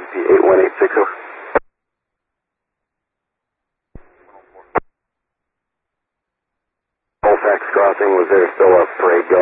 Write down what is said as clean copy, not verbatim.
8180. Colfax Crossing, was there still a parade going?